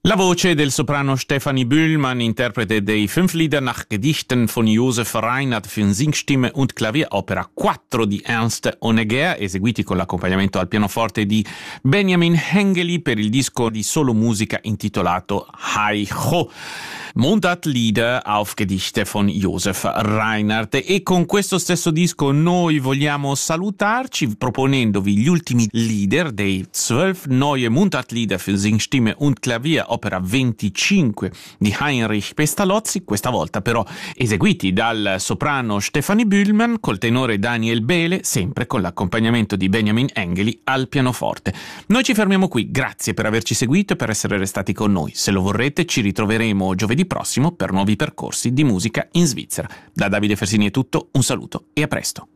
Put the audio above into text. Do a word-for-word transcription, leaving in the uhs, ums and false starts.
La voce del soprano Stefanie Bühlmann, interprete dei Fünf Lieder nach Gedichten von Josef Reinhardt für Singstimme und Klavier, opera quattro di Ernst Honegger, eseguiti con l'accompagnamento al pianoforte di Benjamin Hengeli per il disco di solo musica intitolato Hai-Ho. Mundartlieder auf Gedichte von Josef Reinhardt. E con questo stesso disco noi vogliamo salutarci proponendovi gli ultimi Lieder dei zwölf neue Mundartlieder für Singstimme und Klavier, opera venticinque di Heinrich Pestalozzi, questa volta però eseguiti dal soprano Stefanie Bühlmann col tenore Daniel Behle, sempre con l'accompagnamento di Benjamin Hengeli al pianoforte. Noi ci fermiamo qui, grazie per averci seguito e per essere restati con noi. Se lo vorrete ci ritroveremo giovedì prossimo per nuovi percorsi di musica in Svizzera. Da Davide Fersini è tutto, un saluto e a presto.